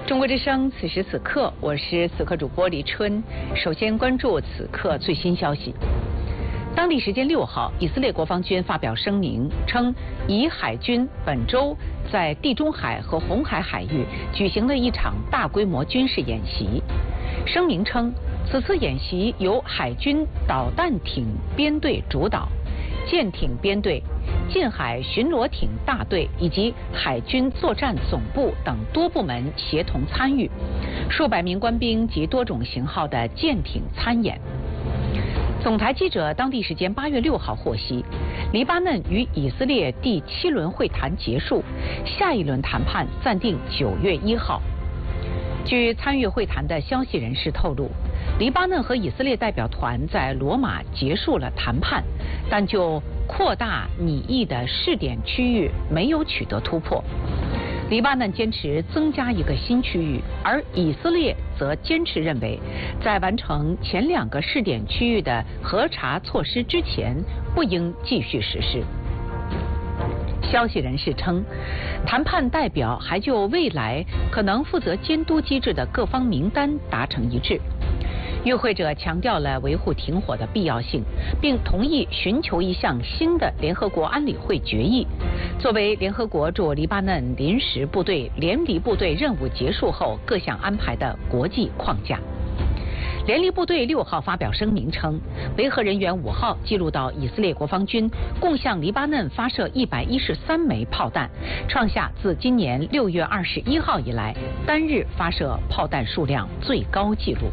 中国之声，此时此刻，我是此刻主播李春。首先关注此刻最新消息。当地时间6号，以色列国防军发表声明称，以海军本周在地中海和红海海域举行了一场大规模军事演习。声明称，此次演习由海军导弹艇编队主导，舰艇编队、近海巡逻艇大队以及海军作战总部等多部门协同参与，数百名官兵及多种型号的舰艇参演。总台记者当地时间8月6号获悉，黎巴嫩与以色列第7轮会谈结束，下一轮谈判暂定9月1号。据参与会谈的消息人士透露，黎巴嫩和以色列代表团在罗马结束了谈判，但就扩大拟议的试点区域没有取得突破。黎巴嫩坚持增加一个新区域，而以色列则坚持认为，在完成前2个试点区域的核查措施之前，不应继续实施。消息人士称，谈判代表还就未来可能负责监督机制的各方名单达成一致。与会者强调了维护停火的必要性，并同意寻求一项新的联合国安理会决议，作为联合国驻黎巴嫩临时部队联黎部队任务结束后各项安排的国际框架。联黎部队6号发表声明称，维和人员5号记录到以色列国防军共向黎巴嫩发射113枚炮弹，创下自今年6月21号以来单日发射炮弹数量最高纪录。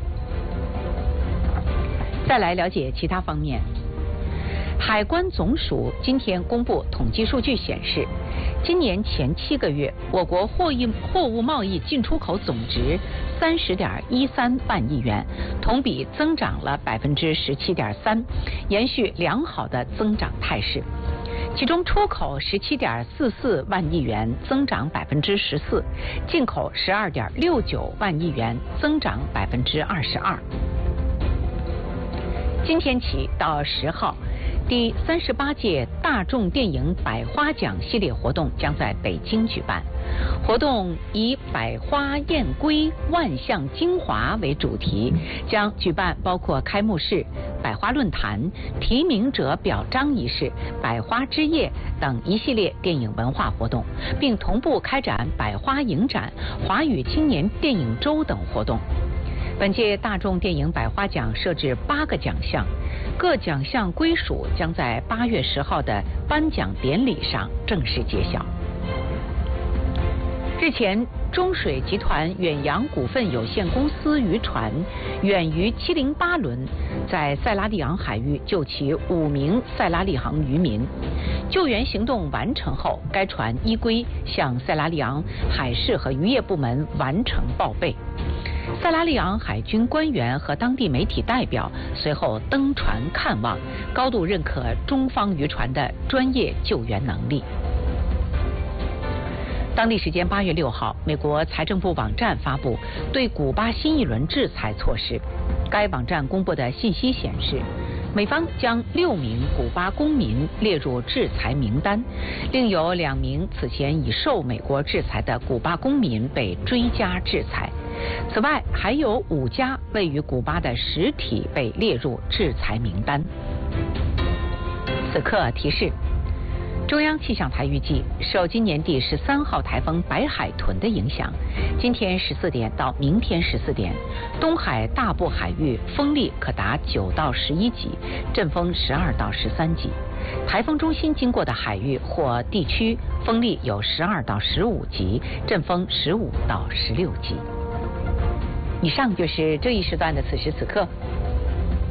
再来了解其他方面。海关总署今天公布统计数据显示，今年前7个月，我国货物贸易进出口总值30.13万亿元，同比增长了17.3%，延续良好的增长态势。其中出口17.44万亿元，增长14%，进口12.69万亿元，增长22%。今天起到10号，第38届大众电影百花奖系列活动将在北京举办。活动以百花艳归万象精华为主题，将举办包括开幕式、百花论坛、提名者表彰仪式、百花之夜等一系列电影文化活动，并同步开展百花影展、华语青年电影周等活动。本届大众电影百花奖设置8个奖项，各奖项归属将在8月10号的颁奖典礼上正式揭晓。日前，中水集团远洋股份有限公司渔船远渔708轮在塞拉利昂海域救起5名塞拉利昂渔民。救援行动完成后，该船依规向塞拉利昂海事和渔业部门完成报备。塞拉利昂海军官员和当地媒体代表随后登船看望，高度认可中方渔船的专业救援能力。当地时间8月6号，美国财政部网站发布对古巴新一轮制裁措施。该网站公布的信息显示，美方将6名古巴公民列入制裁名单，另有2名此前已受美国制裁的古巴公民被追加制裁。此外，还有5家位于古巴的实体被列入制裁名单。此刻提示。中央气象台预计，受今年第13号台风白海豚的影响，今天14点到明天14点，东海大部海域风力可达9到11级，阵风12到13级。台风中心经过的海域或地区风力有12到15级，阵风15到16级。以上就是这一时段的此时此刻，